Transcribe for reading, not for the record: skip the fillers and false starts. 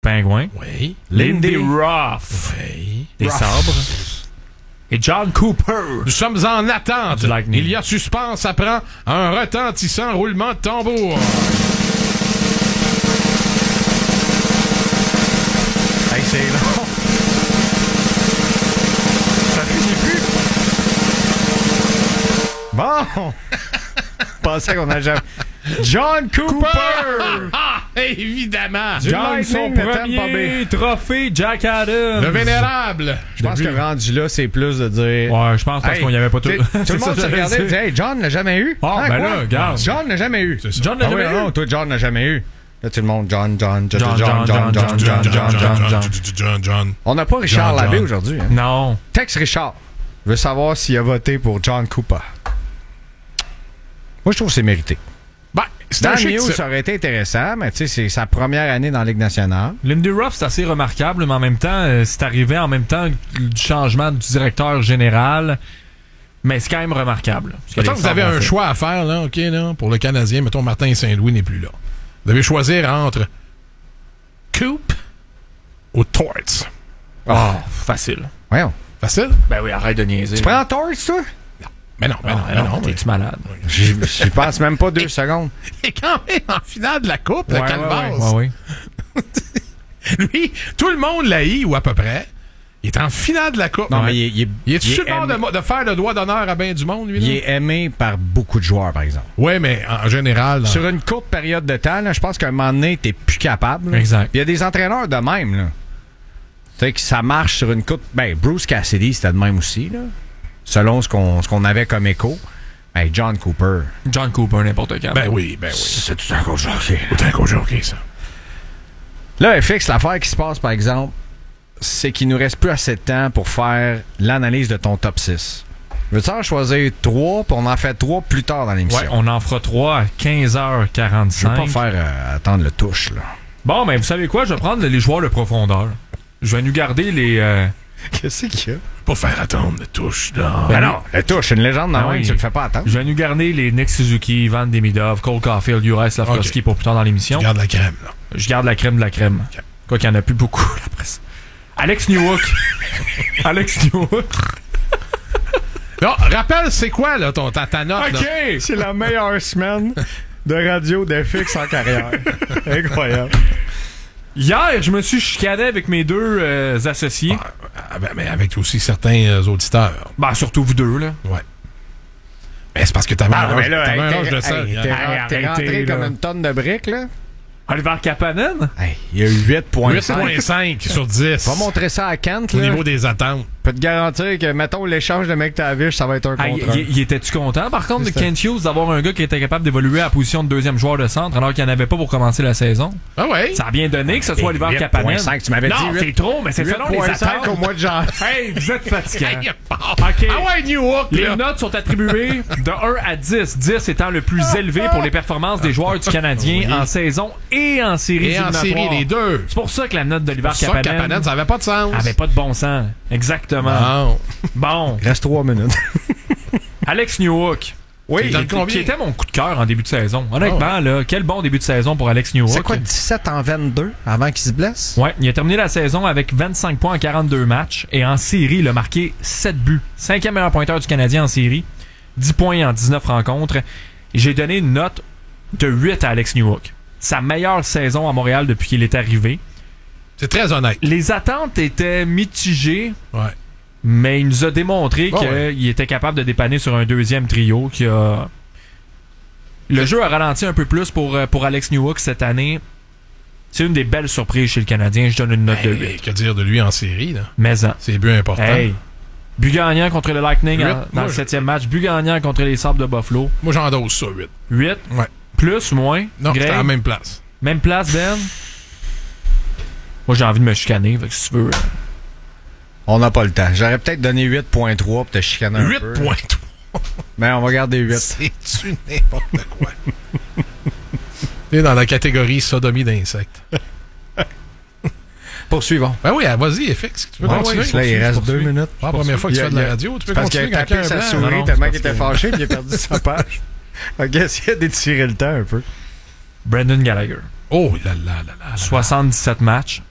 Pingouins. Oui. Lindy Ruff. Oui. Des Sabres. Et John Cooper. Nous sommes en attente. Du Lightning. Il y a suspense, ça prend un retentissant roulement de tambour. Hey, c'est long. Ça finit plus. Bon. Je pensais qu'on a jamais... John Cooper! Évidemment! John, son premier trophée Jack Adams. Le vénérable! Je pense que rendu là, c'est plus de dire... Ouais, je pense parce qu'on y avait pas tout. Tout le monde se regardait et disait, hey, John l'a jamais eu. Ah, ben quoi? là, regarde. John l'a jamais eu. John l'a jamais eu. Non, toi, John l'a jamais eu. Là, tout le monde, John. John. On n'a pas Richard John. Labbé aujourd'hui. Hein? Non. Texte Richard. Je veux savoir s'il a voté pour John Cooper. Moi, je trouve que c'est mérité. Ben, c'est Dans un le chic, news, ça aurait été intéressant, mais tu sais, c'est sa première année dans la Ligue nationale. Lindy Ruff, c'est assez remarquable, mais en même temps, c'est arrivé en même temps du changement du directeur général. Mais c'est quand même remarquable. Mettons que vous avez un choix à faire, là, OK, là, pour le Canadien. Mettons, Martin Saint-Louis n'est plus là. Vous devez choisir entre Coop ou Torts. Ah, facile. Voyons. Facile? Ben oui, arrête de niaiser. Tu prends Torts, toi? Mais non. T'es-tu malade? J'y passe même pas 2 secondes. Il est quand même en finale de la Coupe, le Calvas. Ouais. Lui, tout le monde l'a eu, ou à peu près. Il est en finale de la Coupe. Non, mais il est sur le bord de faire le doigt d'honneur à bien du monde, lui? Il est aimé par beaucoup de joueurs, par exemple. Oui, mais en général... Sur une courte période de temps, là, je pense qu'à un moment donné, t'es plus capable. Là. Exact. Il y a des entraîneurs de même. Là. Tu sais que ça marche sur une courte... Ben, Bruce Cassidy, c'était de même aussi, là. Selon ce qu'on avait comme écho. Hey, John Cooper. John Cooper, n'importe quand. Ben oui. C'est tout un coach hockey. C'est un coach hockey, ça. Là, FX, l'affaire qui se passe, par exemple, c'est qu'il nous reste plus assez de temps pour faire l'analyse de ton top 6. Veux-tu en choisir 3, puis on en fait 3 plus tard dans l'émission? Ouais, on en fera 3 à 15h45. Je veux pas faire attendre le touche, là. Bon, ben, vous savez quoi? Je vais prendre les joueurs de profondeur. Je vais nous garder les... Qu'est-ce qu'il y a? Pas faire attendre le touche, là. Ben non, le touche, c'est une légende, non? oui. Tu le fais pas attendre. Je vais nous garder les Nick Suzuki, Ivan Demidov, Cole Caulfield, Juraj Slafkovský pour plus tard dans l'émission. Tu gardes la crème, là. Je garde la crème de la crème. Okay. Quoi qu'il y en a plus beaucoup, là, après ça. Alex Newhook. Alex Newhook. Non, rappelle, c'est quoi, là, ta note, OK! là? C'est la meilleure semaine de radio d'FX en carrière. Incroyable. Hier, je me suis chicané avec mes deux associés. Mais avec aussi certains auditeurs. Ben, surtout vous deux, là. Ouais. Mais c'est parce que t'avais un range de ça. T'es rentré comme une tonne de briques, là. Oliver Kapanen? Hey, il y a eu 8.5. 8.5 sur 10. Va montrer ça à Kent, Au là. niveau des attentes. Je peux te garantir que, mettons, l'échange de McTavish, ça va être un contre un. Il était-tu content, par contre, de Kent Hughes, d'avoir un gars qui était capable d'évoluer à la position de deuxième joueur de centre, alors qu'il n'y en avait pas pour commencer la saison? Ah ouais? Ça a bien donné que ce soit Oliver Kapanen. 8.5, tu m'avais dit Non, 8. c'est trop, mais c'est selon les 8.5 attentes. au mois de janvier. Hey, vous êtes fatigants. OK. Ah ouais, New York, Les là. notes sont attribuées de 1 à 10. 10 étant le plus élevé pour les performances des joueurs du Canadien en saison et en série. Et en série, les deux. C'est pour ça que la note d'Oliver Ça, Kapanen, Kapanen ça avait pas de sens. avait pas de bon sens. Exactement. Non. Bon. Il reste 3 minutes. Alex Newhook. Oui, qui était mon coup de cœur en début de saison. Honnêtement, là, quel bon début de saison pour Alex Newhook. C'est quoi, 17 en 22 avant qu'il se blesse? Ouais, il a terminé la saison avec 25 points en 42 matchs et en série, il a marqué 7 buts. 5e meilleur pointeur du Canadien en série. 10 points en 19 rencontres. Et j'ai donné une note de 8 à Alex Newhook. Sa meilleure saison à Montréal depuis qu'il est arrivé. C'est très honnête. Les attentes étaient mitigées. Ouais. Mais il nous a démontré qu'il était capable de dépanner sur un deuxième trio. Le jeu a ralenti un peu plus pour Alex Newhook cette année. C'est une des belles surprises chez le Canadien. Je donne une note de 8. Que dire de lui en série, là? Mais c'est but important. Hey, but gagnant contre le Lightning 8, dans le 7e match. But gagnant contre les Sabres de Buffalo. Moi, j'endosse ça, 8. 8? Ouais. Plus, moins? Non, Greg? c'était à la même place. Même place, Ben? Moi, j'ai envie de me chicaner. Fait que si tu veux... On n'a pas le temps. J'aurais peut-être donné 8.3 pour te chicaner un peu. 8.3. Mais on va garder 8. C'est-tu n'importe quoi? T'es dans la catégorie sodomie d'insectes. Poursuivons. Ben oui, vas-y, FX. Tu peux continuer? Là, il reste 2 minutes. Pas la première fois que tu fais de la radio. Tu peux parce continuer qu'il a tapé sa souris tellement qu'il était fâché et il a perdu sa page. Ok, essayez d'étirer le temps un peu. Brendan Gallagher. Oh là là là là. 77 matchs,